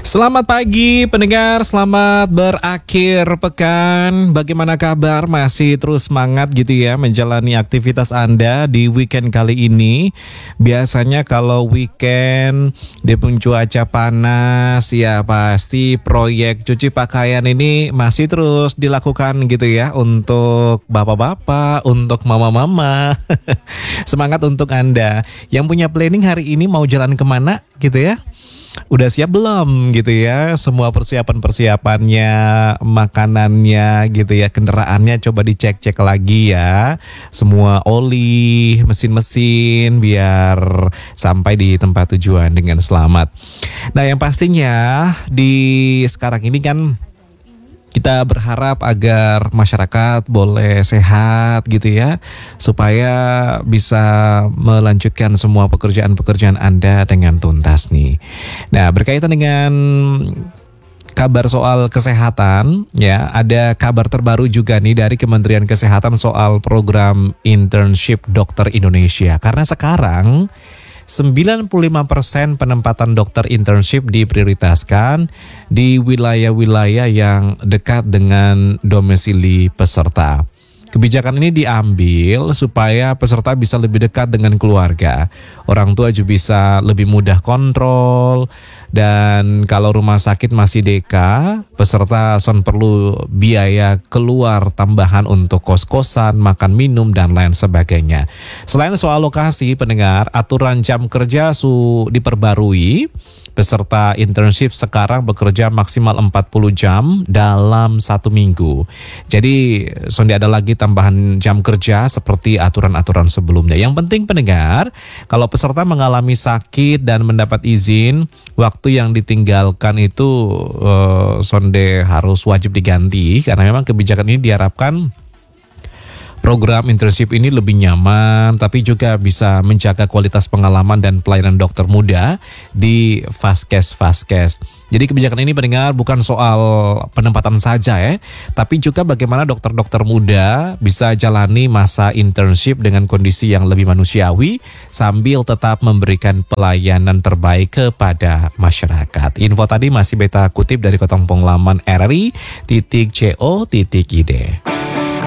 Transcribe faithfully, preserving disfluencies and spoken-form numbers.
Selamat pagi pendengar, selamat berakhir pekan. Bagaimana kabar? Masih terus semangat gitu ya menjalani aktivitas Anda di weekend kali ini. Biasanya kalau weekend di cuaca panas ya pasti proyek cuci pakaian ini masih terus dilakukan gitu ya untuk bapak-bapak, untuk mama-mama. Semangat untuk Anda yang punya planning hari ini mau jalan kemana gitu ya. Udah siap belum gitu ya, semua persiapan-persiapannya, makanannya gitu ya, kendaraannya coba dicek-cek lagi ya. Semua oli, mesin-mesin biar sampai di tempat tujuan dengan selamat. Nah yang pastinya di sekarang ini kan kita berharap agar masyarakat boleh sehat gitu ya, supaya bisa melanjutkan semua pekerjaan-pekerjaan Anda dengan tuntas nih. Nah berkaitan dengan kabar soal kesehatan ya, ada kabar terbaru juga nih dari Kementerian Kesehatan soal program internship dokter Indonesia. Karena sekarang sembilan puluh lima persen penempatan dokter internship diprioritaskan di wilayah-wilayah yang dekat dengan domisili peserta. Kebijakan ini diambil supaya peserta bisa lebih dekat dengan keluarga. Orang tua juga bisa lebih mudah kontrol. Dan kalau rumah sakit masih D K, peserta son perlu biaya keluar tambahan untuk kos-kosan, makan minum, dan lain sebagainya. Selain soal lokasi, pendengar, aturan jam kerja su diperbarui. Peserta internship sekarang bekerja maksimal empat puluh jam dalam satu minggu. Jadi son ada lagi tambahan jam kerja seperti aturan-aturan sebelumnya. Yang penting pendengar, kalau peserta mengalami sakit dan mendapat izin, waktu yang ditinggalkan itu uh, sonde harus wajib diganti karena memang kebijakan ini diharapkan program internship ini lebih nyaman, tapi juga bisa menjaga kualitas pengalaman dan pelayanan dokter muda di Vaskes-Vaskes. Jadi kebijakan ini pendengar bukan soal penempatan saja ya, tapi juga bagaimana dokter-dokter muda bisa jalani masa internship dengan kondisi yang lebih manusiawi sambil tetap memberikan pelayanan terbaik kepada masyarakat. Info tadi masih beta kutip dari Kotong Penglaman R R I titik co titik id.